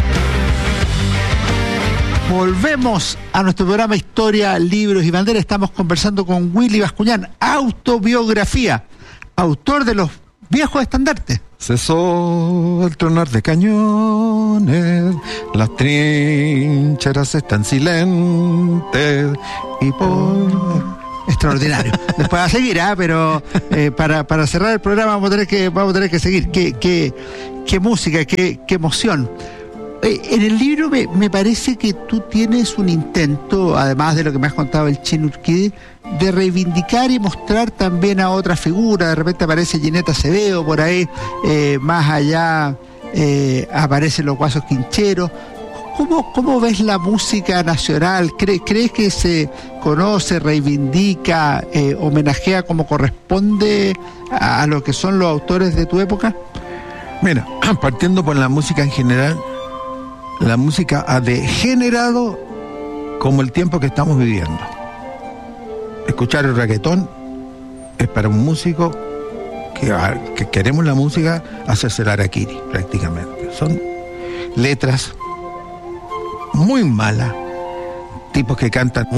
Volvemos a nuestro programa Historia, Libros y Banderas. Estamos conversando con Willy Bascuñán, autobiografía, autor de Los Viejos Estandartes.
Cesó el tronar de cañones, las trincheras están silentes y por...
Extraordinario. Después va a seguir, pero para cerrar el programa vamos a tener que seguir. Qué música, qué emoción. En el libro me parece que tú tienes un intento, además de lo que me has contado el Chino Urquidi, de reivindicar y mostrar también a otra figura. De repente aparece Ginette Acevedo por ahí, más allá aparecen los Guasos Quincheros. ¿Cómo ves la música nacional? ¿Crees que se conoce, reivindica, homenajea como corresponde a lo que son los autores de tu época?
Mira, partiendo por la música en general, la música ha degenerado como el tiempo que estamos viviendo. Escuchar el reggaetón es para un músico que queremos la música hacerse el harakiri, prácticamente. Son letras muy malas, tipos que cantan.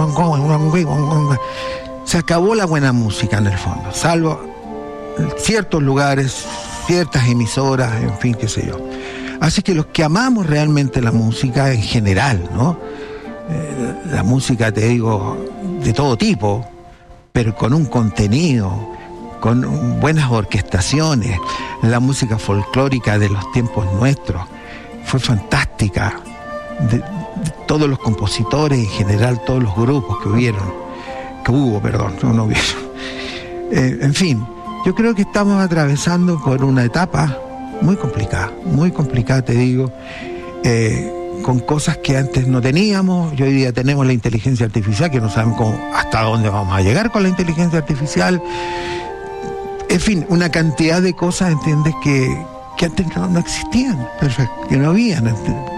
Se acabó la buena música en el fondo, salvo ciertos lugares, ciertas emisoras, en fin, qué sé yo. Así que los que amamos realmente la música en general, ¿no? La música, te digo, de todo tipo, pero con un contenido, con buenas orquestaciones. La música folclórica de los tiempos nuestros fue fantástica. De todos los compositores, en general, todos los grupos que hubo, en fin, yo creo que estamos atravesando por una etapa muy complicada, te digo, con cosas que antes no teníamos. Y hoy día tenemos la inteligencia artificial, que no sabemos hasta dónde vamos a llegar con la inteligencia artificial. En fin, una cantidad de cosas, ¿entiendes?, que antes no existían. Perfecto. Que no habían.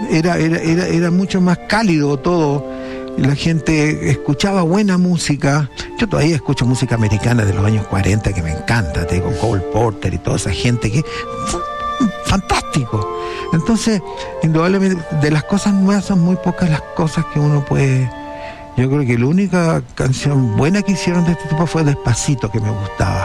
Era mucho más cálido todo. La gente escuchaba buena música. Yo todavía escucho música americana de los años 40 que me encanta, te digo, Cole Porter y toda esa gente que fantástico. Entonces, indudablemente, de las cosas nuevas son muy pocas las cosas que uno puede. Yo creo que la única canción buena que hicieron de este tipo fue Despacito, que me gustaba.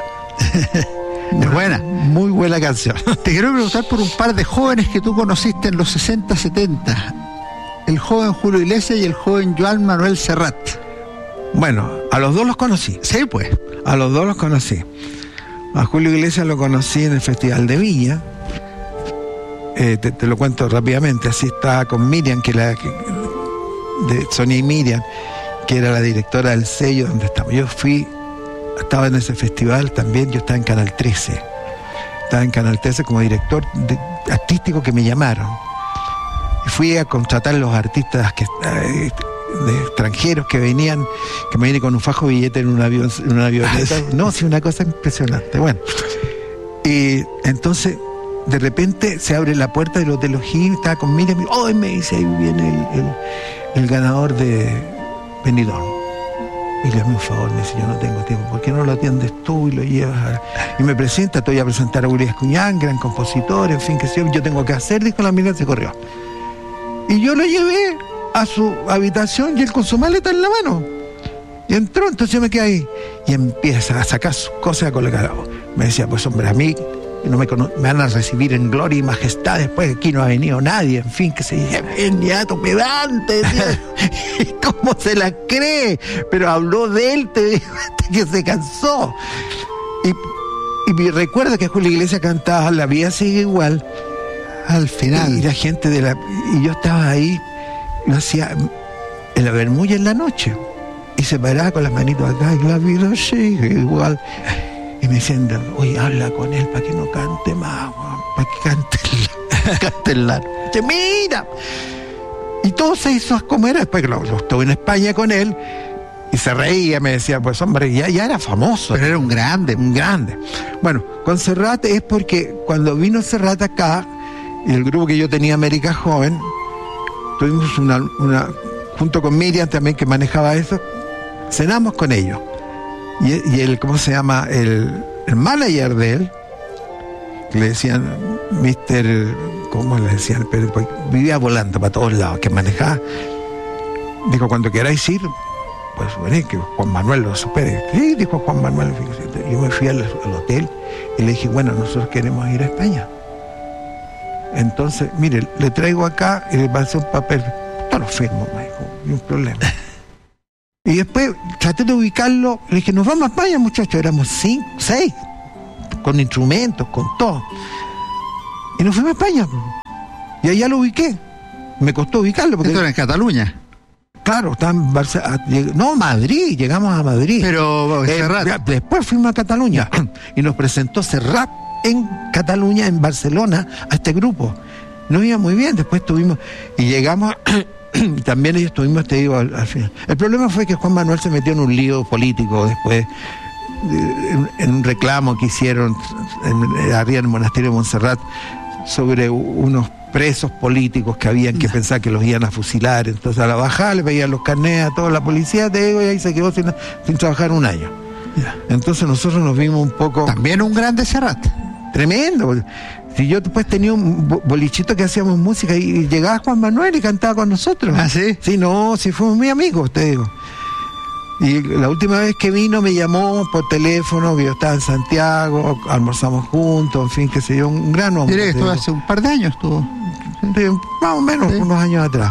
Es buena.
Muy buena canción.
Te quiero preguntar por un par de jóvenes que tú conociste en los 60, 70. El joven Julio Iglesias y el joven Joan Manuel Serrat.
Bueno, a los dos los conocí.
Sí, pues.
A los dos los conocí. A Julio Iglesias lo conocí en el Festival de Viña. Te lo cuento rápidamente. Así estaba con Miriam, de Sonia y Miriam, que era la directora del sello donde estaba. Estaba en ese festival también. Yo estaba en Canal 13. Estaba en Canal 13 como director artístico, que me llamaron. Y fui a contratar a los artistas de extranjeros que venían, que me vienen con un fajo billete en una avioneta. No, sí, una cosa impresionante. Bueno, y entonces de repente se abre la puerta del Hotel O'Higgins, estaba con Miriam, y me dice, ahí viene el ganador de Benidorm. Y le hago un favor, me dice, yo no tengo tiempo, ¿por qué no lo atiendes tú y lo llevas? Y me presenta, te voy a presentar a Uri Escuñán, gran compositor, en fin, que sé yo tengo que hacer, dijo la Miriam, se corrió. Y yo lo llevé a su habitación y él con su maleta en la mano. Y entró, entonces yo me quedé ahí. Y empieza a sacar sus cosas, a colocar. Me decía, pues hombre, a mí no me van a recibir en gloria y majestad, después de aquí no ha venido nadie, en fin, que se dice, niato pedante, ¿cómo se la cree? Pero habló de él, te digo, hasta que se cansó. Y me recuerdo que Julio Iglesias cantaba La vida sigue igual. Al final. Y la gente y yo estaba ahí, lo hacía en la bermulla en la noche. Y se paraba con las manitos acá, y la vida sigue igual. Y me decían, oye, habla con él para que no cante más, para que cante en la noche. Mira. Y todo se hizo como era. Después que lo estuve en España con él, y se reía, me decía, pues hombre, ya era famoso.
Pero era un grande.
Bueno, con Serrat es porque cuando vino Serrat acá, y el grupo que yo tenía, América Joven, tuvimos una junto con Miriam también, que manejaba eso, cenamos con ellos. Y el, ¿cómo se llama? El manager de él, que le decían ¿cómo le decían? Pero vivía volando para todos lados, que manejaba. Dijo, cuando queráis ir, pues bueno, que Juan Manuel lo supere. Sí, dijo Juan Manuel. Fíjate. Yo me fui al hotel y le dije, bueno, nosotros queremos ir a España. Entonces, mire, le traigo acá y le pasé un papel. No lo firmo, me dijo, ni un problema. Y después traté de ubicarlo, le dije, nos vamos a España, muchachos. Éramos 5, 6, con instrumentos, con todo. Y nos fuimos a España. Y allá lo ubiqué. Me costó ubicarlo. Porque
esto era en Cataluña.
Claro, estaba en Barcelona. No, Madrid, llegamos a Madrid.
Pero Serrat.
Después fuimos a Cataluña y nos presentó Serrat en Cataluña, en Barcelona, a este grupo. Nos iba muy bien, después estuvimos y llegamos. También ellos estuvimos, te digo, al final. El problema fue que Juan Manuel se metió en un lío político después, en un reclamo que hicieron arriba en el monasterio de Montserrat sobre unos presos políticos que habían que pensar que los iban a fusilar. Entonces a la bajada le pedían los carnets a toda la policía, te digo, y ahí se quedó sin trabajar un año. Entonces nosotros nos vimos un poco...
También un grande Serrat.
Tremendo. Si yo después tenía un bolichito que hacíamos música y llegaba Juan Manuel y cantaba con nosotros.
¿Ah, sí?
Sí, no, sí fuimos muy amigos, te digo. Y la última vez que vino me llamó por teléfono, que yo estaba en Santiago, almorzamos juntos, en fin, qué sé yo, un gran hombre.
Diré que estuvo hace un par de años, estuvo.
Sí, más o menos, unos años atrás.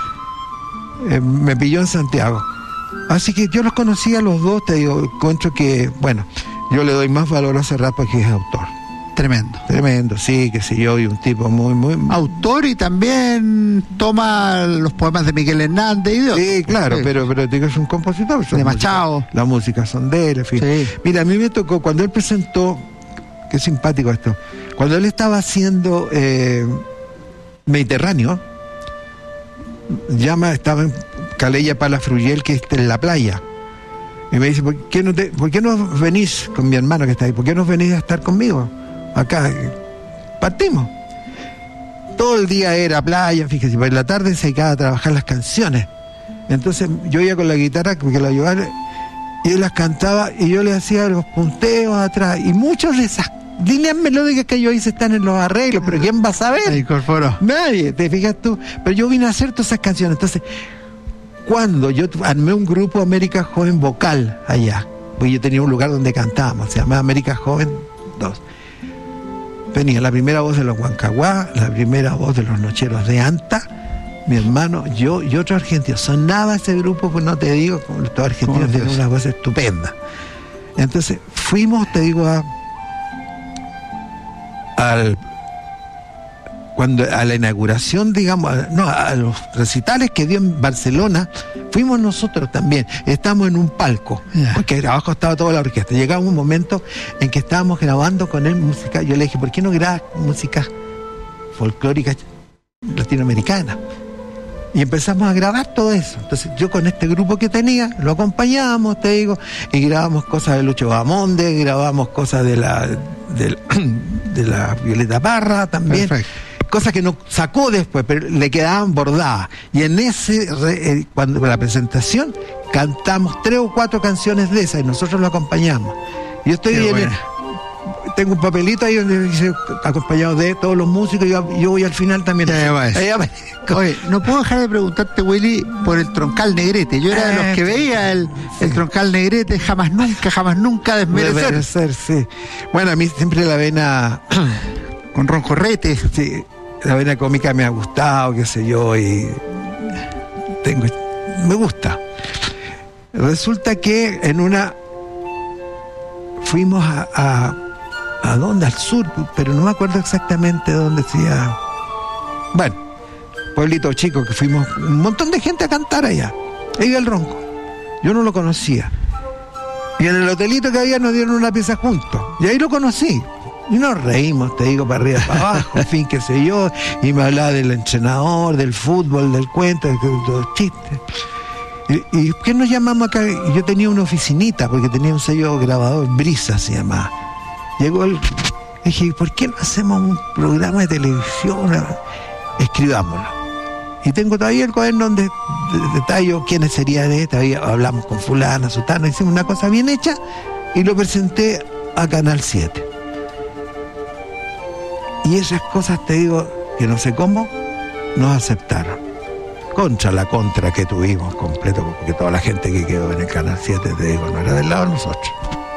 Me pilló en Santiago. Así que yo los conocí a los dos, te digo, encuentro que, bueno, yo le doy más valor a Serrat porque es autor. Tremendo, sí, qué sé yo, y un tipo muy...
Autor y también toma los poemas de Miguel Hernández y de otros.
Sí, claro, pero digo, es un compositor.
De Machado.
La música son de él, en fin.
Sí.
Mira, a mí me tocó, cuando él presentó, qué simpático esto, cuando él estaba haciendo Mediterráneo, estaba en Calella Palafrugell, que está en la playa. Y me dice, ¿por qué no venís con mi hermano que está ahí? ¿Por qué no venís a estar conmigo? Acá. Partimos. Todo el día era playa, fíjese, pero en la tarde se dedicaba a trabajar las canciones. Entonces yo iba con la guitarra porque la ayudaba y él las cantaba y yo le hacía los punteos atrás. Y muchas de esas líneas melódicas que yo hice están en los arreglos, pero ¿quién va a saber?
Se incorporó.
Nadie, te fijas tú. Pero yo vine a hacer todas esas canciones. Entonces, cuando yo armé un grupo América Joven Vocal allá, pues yo tenía un lugar donde cantábamos, se llamaba América Joven 2. Venía la primera voz de los Huancahuá, la primera voz de los Nocheros de Anta, mi hermano, yo y otro argentino. Sonaba ese grupo, pues no te digo, como los argentinos tienen una voz estupenda. Entonces fuimos, te digo, a la inauguración, digamos, a los recitales que dio en Barcelona, fuimos nosotros también. Estamos en un palco, porque abajo estaba toda la orquesta. Llegaba un momento en que estábamos grabando con él música. Yo le dije, ¿por qué no grabas música folclórica latinoamericana? Y empezamos a grabar todo eso. Entonces yo con este grupo que tenía, lo acompañábamos, te digo, y grabamos cosas de Lucho Bamonde, grabamos cosas de la Violeta Parra también. Perfecto. Cosas que nos sacó después, pero le quedaban bordadas. Y en cuando la presentación cantamos 3 o 4 canciones de esas y nosotros lo acompañamos. Yo estoy tengo un papelito ahí donde dice acompañado de todos los músicos, y yo voy al final también.
Oye, no puedo dejar de preguntarte, Willy, por el Troncal Negrete. Yo era de los que veía el Troncal Negrete, jamás nunca desmerecer.
Sí. Bueno, a mí siempre la vena
con Ron Jorrete,
sí, la vena cómica me ha gustado, qué sé yo, y me gusta. Resulta que en una fuimos a dónde, al sur, pero no me acuerdo exactamente dónde decía. Bueno, pueblito chico que fuimos, un montón de gente a cantar allá. Ahí iba el Ronco. Yo no lo conocía. Y en el hotelito que había nos dieron una pieza juntos. Y ahí lo conocí. Y nos reímos, te digo, para arriba, para abajo, en fin, qué sé yo. Y me hablaba del entrenador, del fútbol, del cuento, de todos los chistes. ¿Y qué nos llamamos acá? Y yo tenía una oficinita, porque tenía un sello grabador, Brisa se llamaba. Llegó dije, ¿por qué no hacemos un programa de televisión? Escribámoslo. Y tengo todavía el cuaderno donde detallo quiénes serían todavía hablamos con fulana, sutana, hicimos una cosa bien hecha y lo presenté a Canal 7. Y esas cosas, te digo, que no sé cómo, nos aceptaron. Contra la contra que tuvimos completo, porque toda la gente que quedó en el Canal 7, te digo, no era del lado de nosotros.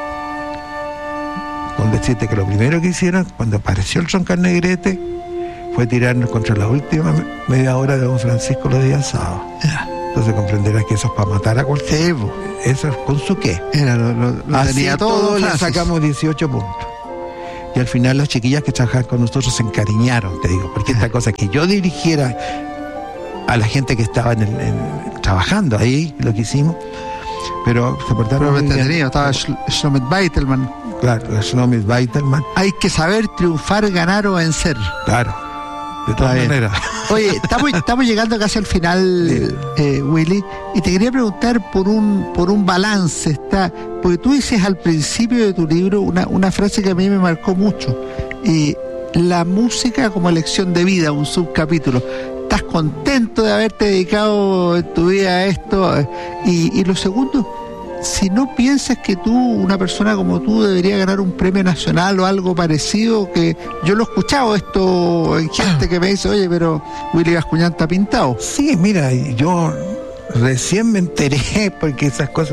Con decirte que lo primero que hicieron, cuando apareció el Troncal Negrete, fue tirarnos contra la última media hora de Don Francisco los días sábados. Entonces comprenderás que eso es para matar a cualquier. Eso es con su qué.
Lo tenía todo,
le sacamos 18 puntos. Y al final las chiquillas que trabajaban con nosotros se encariñaron, te digo, porque esta cosa que yo dirigiera a la gente que estaba trabajando ahí, lo que hicimos, pero se portaron muy bien.
Estaba Schlomit Beitelman.
Claro, Schlomit Beitelman.
Hay que saber triunfar, ganar o vencer.
Claro, de todas maneras.
Oye, estamos llegando casi al final, Willy, y te quería preguntar por un balance. Porque tú dices al principio de tu libro una frase que a mí me marcó mucho. La música como elección de vida, un subcapítulo. ¿Estás contento de haberte dedicado en tu vida a esto? Y lo segundo, si no piensas que una persona como tú, debería ganar un premio nacional o algo parecido, que yo lo he escuchado esto en gente que me dice, oye, pero Willy Bascuñán está pintado.
Sí, mira, yo recién me enteré, porque esas cosas,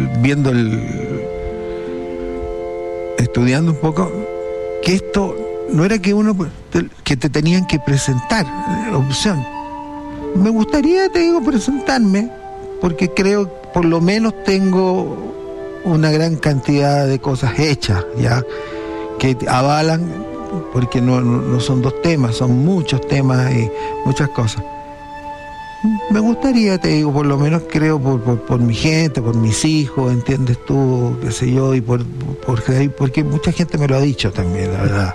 estudiando un poco, que esto no era que te tenían que presentar opción. Me gustaría, te digo, presentarme, porque creo que por lo menos tengo una gran cantidad de cosas hechas, ya, que avalan, porque no son 2 temas, son muchos temas y muchas cosas. Me gustaría, te digo, por lo menos creo por mi gente, por mis hijos, entiendes tú, qué sé yo, y porque mucha gente me lo ha dicho también, la verdad.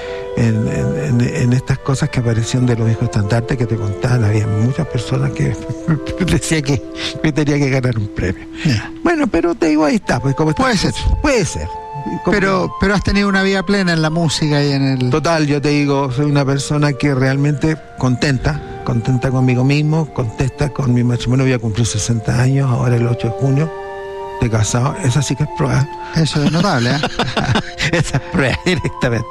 En estas cosas que aparecieron de los viejos estandartes que te contaban, había muchas personas que decían que tenía que ganar un premio.
Yeah.
Bueno, pero te digo, ahí está, pues como
puede ser. Pero has tenido una vida plena en la música y en el...
Total, yo te digo, soy una persona que realmente contenta conmigo mismo, contenta con mi matrimonio. Voy a cumplir 60 años ahora el 8 de junio de casado. Esa sí que es prueba.
Eso es notable, ¿eh?
Esa es prueba directamente.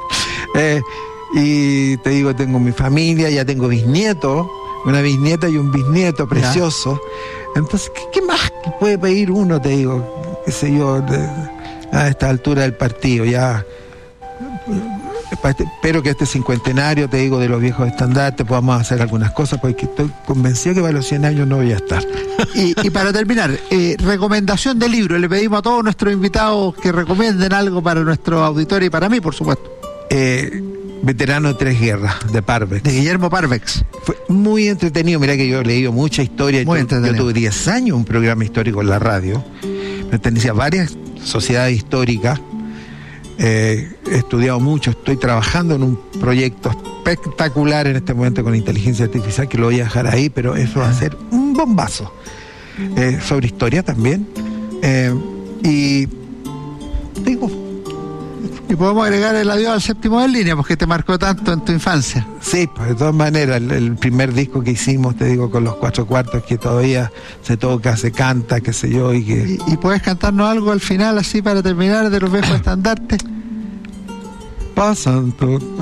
Y te digo, tengo mi familia, ya tengo bisnietos, una bisnieta y un bisnieto precioso. Ya. Entonces, ¿qué más puede pedir uno? Te digo, qué sé yo, a esta altura del partido, ya. Espero que este cincuentenario, te digo, de los viejos estandartes, podamos hacer algunas cosas, porque estoy convencido que para los 100 años no voy a estar.
Y para terminar, recomendación de libro. Le pedimos a todos nuestros invitados que recomienden algo para nuestro auditorio y para mí, por supuesto.
Veterano de 3 guerras, de Parvex.
De Guillermo Parvex.
Fue muy entretenido. Mira que yo he leído mucha historia. Yo tuve 10 años un programa histórico en la radio. Pertenecía a varias sociedades históricas. He estudiado mucho. Estoy trabajando en un proyecto espectacular en este momento con inteligencia artificial, que lo voy a dejar ahí, pero eso va a ser un bombazo. Sobre historia también. Y digo...
Y podemos agregar el adiós al séptimo de línea, porque te marcó tanto en tu infancia.
Sí, pues de todas maneras, el primer disco que hicimos, te digo, con los 4 cuartos, que todavía se toca, se canta, qué sé yo, y que...
¿Y puedes cantarnos algo al final, así, para terminar, de los viejos estandartes?
Pasan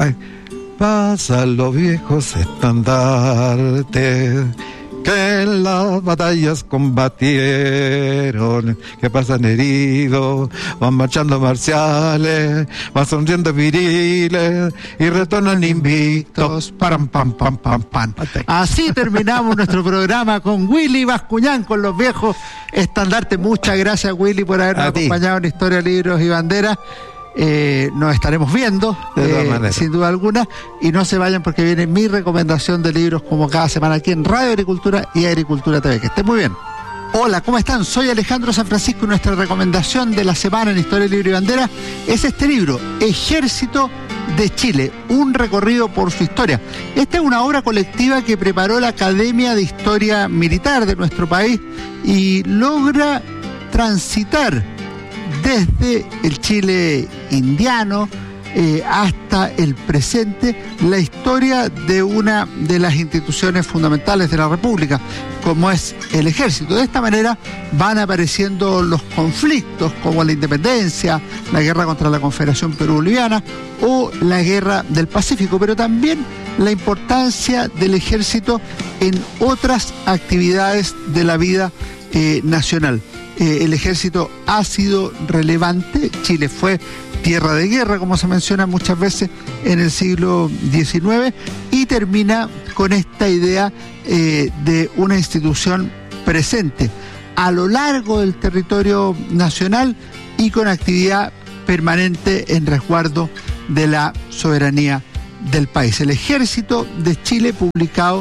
los viejos estandartes que en las batallas combatieron, que pasan heridos, van marchando marciales, van sonriendo viriles y retornan invictos.
Param, pam, pam, pam, pam. Así terminamos nuestro programa con Willy Bascuñán, con los viejos estandartes. Muchas gracias, Willy, por habernos acompañado en Historia, Libros y Banderas. Nos estaremos viendo sin duda alguna, y no se vayan, porque viene mi recomendación de libros como cada semana aquí en Radio Agricultura y Agricultura TV. Que estén muy bien. Hola, ¿cómo están? Soy Alejandro San Francisco y nuestra recomendación de la semana en Historia, Libro y Bandera es este libro, Ejército de Chile, un recorrido por su historia. Esta es una obra colectiva que preparó la Academia de Historia Militar de nuestro país y logra transitar desde el Chile indiano hasta el presente la historia de una de las instituciones fundamentales de la República, como es el Ejército. De esta manera van apareciendo los conflictos como la independencia, la guerra contra la Confederación Perú-Boliviana o la guerra del Pacífico, pero también la importancia del Ejército en otras actividades de la vida nacional. El Ejército ha sido relevante. Chile fue tierra de guerra, como se menciona muchas veces, en el siglo XIX, y termina con esta idea de una institución presente a lo largo del territorio nacional y con actividad permanente en resguardo de la soberanía del país. El Ejército de Chile, publicado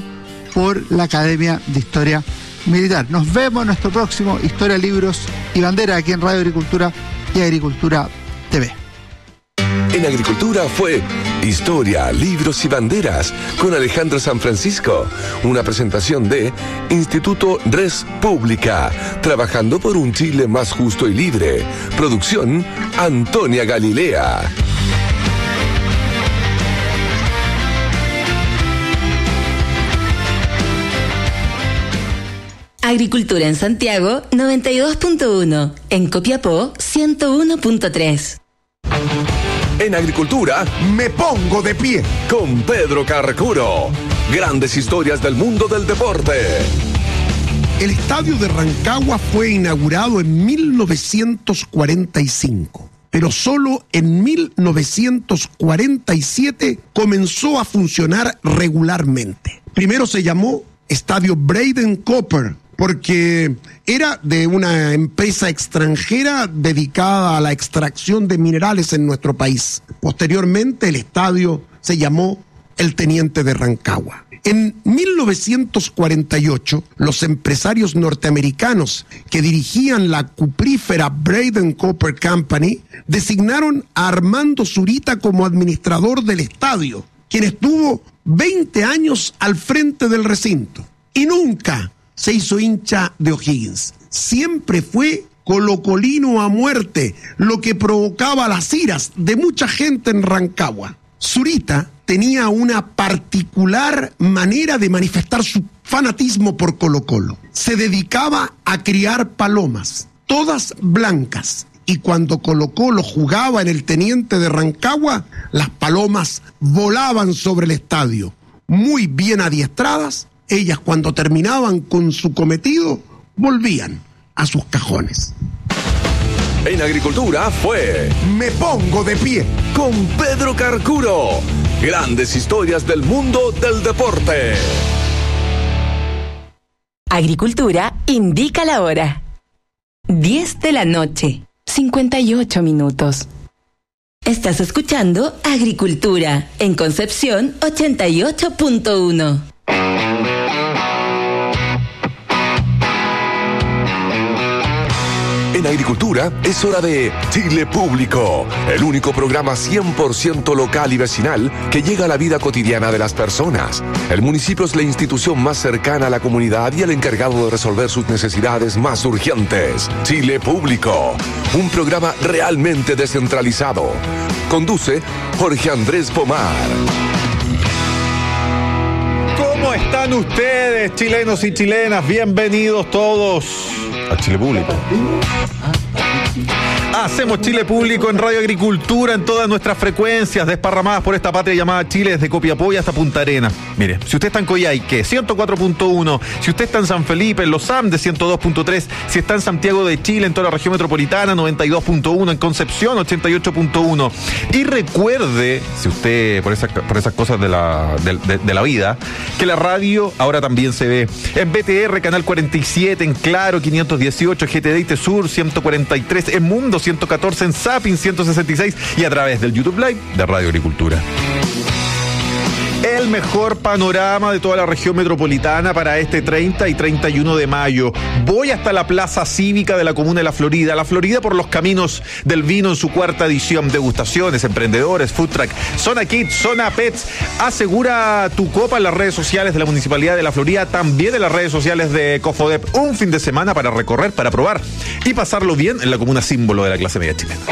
por la Academia de Historia Militar. Nos vemos en nuestro próximo Historia, Libros y Bandera aquí en Radio Agricultura y Agricultura TV.
En Agricultura fue Historia, Libros y Banderas con Alejandro San Francisco. Una presentación de Instituto Res Pública, trabajando por un Chile más justo y libre. Producción Antonia Galilea.
Agricultura en Santiago 92.1, en Copiapó 101.3.
En Agricultura,
Me pongo de pie.
con Pedro Carcuro. Grandes historias del mundo del deporte.
El estadio de Rancagua fue inaugurado en 1945, pero solo en 1947 comenzó a funcionar regularmente. Primero se llamó Estadio Braden Copper, porque era de una empresa extranjera dedicada a la extracción de minerales en nuestro país. Posteriormente, el estadio se llamó El Teniente de Rancagua. En 1948, los empresarios norteamericanos que dirigían la cuprífera Braden Copper Company designaron a Armando Zurita como administrador del estadio, quien estuvo 20 años al frente del recinto y nunca se hizo hincha de O'Higgins. Siempre fue colocolino a muerte, lo que provocaba las iras de mucha gente en Rancagua. Zurita tenía una particular manera de manifestar su fanatismo por Colo-Colo. Se dedicaba a criar palomas, todas blancas, y cuando Colo-Colo jugaba en el Teniente de Rancagua, las palomas volaban sobre el estadio. Muy bien adiestradas, ellas cuando terminaban con su cometido, volvían a sus cajones.
En Agricultura fue
Me pongo de pie.
con Pedro Carcuro. Grandes historias del mundo del deporte.
Agricultura indica la hora. 10 de la noche, 58 minutos. Estás escuchando Agricultura en Concepción 88.1.
En Agricultura es hora de Chile Público, el único programa 100% local y vecinal que llega a la vida cotidiana de las personas. El municipio es la institución más cercana a la comunidad y el encargado de resolver sus necesidades más urgentes. Chile Público, un programa realmente descentralizado. Conduce Jorge Andrés Pomar.
¿Cómo están ustedes, chilenos y chilenas? Bienvenidos todos a Chile Público. Hacemos Chile Público en Radio Agricultura en todas nuestras frecuencias desparramadas por esta patria llamada Chile, desde Copiapó hasta Punta Arenas. Mire, si usted está en Coyhaique, 104.1, si usted está en San Felipe, en Los Andes, 102.3, si está en Santiago de Chile, en toda la región metropolitana, 92.1, en Concepción, 88.1. Y recuerde, si usted, por esas cosas de la vida, que la radio ahora también se ve en BTR, Canal 47, en Claro, 518, GTD y Sur, 143, en Mundo 114, en Zapping 166 y a través del YouTube Live de Radio Agricultura. El mejor panorama de toda la región metropolitana para este 30 y 31 de mayo. Voy hasta la Plaza Cívica de la Comuna de La Florida. La Florida por los caminos del vino en su cuarta edición. Degustaciones, emprendedores, food truck, zona kids, zona pets. Asegura tu copa en las redes sociales de la Municipalidad de La Florida, también en las redes sociales de Cofodep. Un fin de semana para recorrer, para probar y pasarlo bien en la comuna símbolo de la clase media chilena.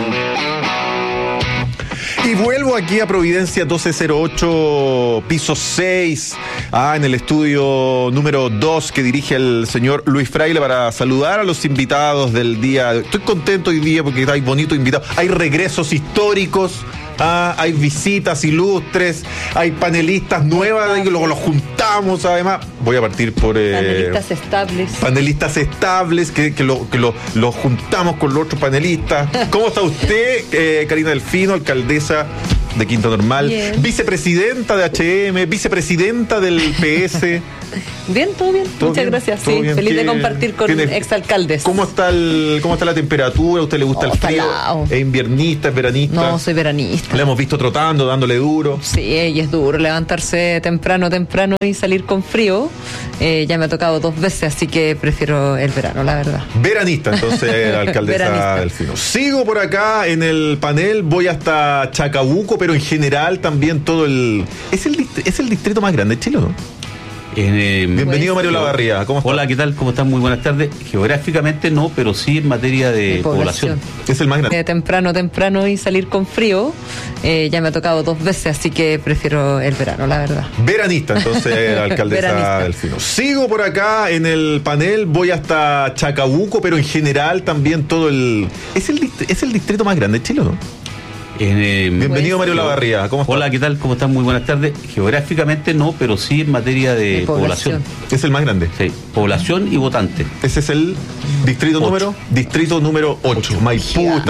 Y vuelvo aquí a Providencia 1208, piso 6, en el estudio número 2 que dirige el señor Luis Fraile para saludar a los invitados del día. Estoy contento hoy día porque hay bonitos invitados, hay regresos históricos. Hay visitas ilustres, hay panelistas nuevas, y luego los juntamos. Además, voy a partir por
panelistas estables.
Panelistas estables que lo juntamos con los otros panelistas. ¿Cómo está usted, Karina Delfino, alcaldesa de Quinta Normal?
Bien.
Vicepresidenta de HM, vicepresidenta del PS.
Bien, todo bien.
¿Todo
Muchas
bien?
gracias.
¿Todo
Sí,
bien?
feliz de
¿Qué-
compartir con
tiene-
exalcaldes.
¿Cómo está la temperatura? ¿A usted le gusta el
está
frío?
helado.
¿Es inviernista, es veranista?
No, soy veranista.
La hemos visto trotando, dándole duro.
Sí, y es duro levantarse temprano y salir con frío. Ya me ha tocado 2 veces, así que prefiero el verano, la verdad.
Veranista, entonces, la alcaldesa
Veranista.
Delfino. Sigo por acá en el panel, voy hasta Chacabuco, pero en general también todo el... ¿Es el distrito más grande de Chile, no? Bienvenido, Mario Lavarría. ¿Cómo está?
Hola, ¿qué tal? ¿Cómo están? Muy buenas tardes. Geográficamente no, pero sí en materia de población.
Es el más grande.
Temprano y salir con frío. Ya me ha tocado 2 veces, así que prefiero el verano, la verdad.
Veranista, entonces, la alcaldesa
Veranista.
Delfino. Sigo por acá en el panel, voy hasta Chacabuco, pero en general también todo el... ¿Es el distrito más grande de Chile, no? Bienvenido, Mario Lavarría. ¿Cómo está?
Hola, ¿qué tal? ¿Cómo están? Muy buenas tardes. Geográficamente no, pero sí en materia de población.
Es el más grande.
Sí, población y votante.
Ese es el distrito número 8. Maipú.